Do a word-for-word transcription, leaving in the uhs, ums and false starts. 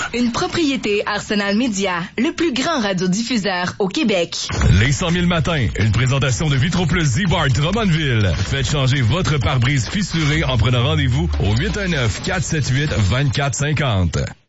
Une propriété Arsenal Média, le plus grand radiodiffuseur au Québec. Les cent mille matins, une présentation de Vitro Plus Z-Bar Drummondville. Faites changer votre pare-brise fissuré en prenant rendez-vous au huit un neuf, quatre sept huit, deux quatre cinq zéro.